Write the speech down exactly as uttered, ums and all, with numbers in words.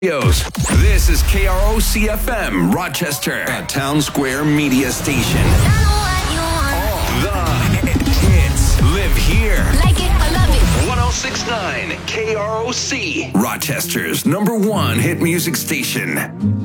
This is K R O C F M, Rochester, a Town Square media station. All the hits live here. Like it, I love it. one oh six point nine K R O C, Rochester's number one hit music station.